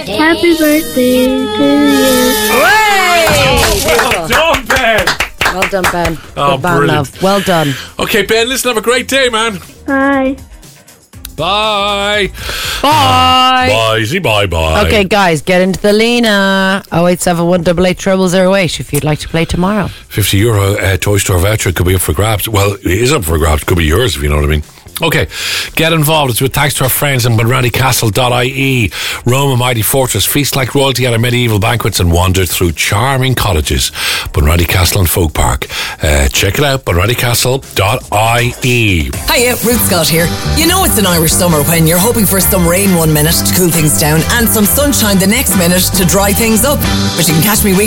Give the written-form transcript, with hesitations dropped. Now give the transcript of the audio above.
Happy birthday to you. Well done, Ben. Well done, Ben. Oh, Good man, brilliant. love. Well done. Okay, Ben, listen, have a great day, man. Bye. Bye. Bye. Bye. Okay, guys, get into the Lena. 0871 88 if you'd like to play tomorrow. €50 toy store voucher could be up for grabs. Well, it is up for grabs. Could be yours if you know what I mean. Okay, get involved. It's with thanks to our friends in bunrattycastle.ie. Rome, a mighty fortress, feast like royalty at our medieval banquets and wander through charming cottages. Bunratty Castle and Folk Park. Check it out, bunrattycastle.ie. Hiya, Ruth Scott here. You know it's an Irish summer when you're hoping for some rain one minute to cool things down and some sunshine the next minute to dry things up. But you can catch me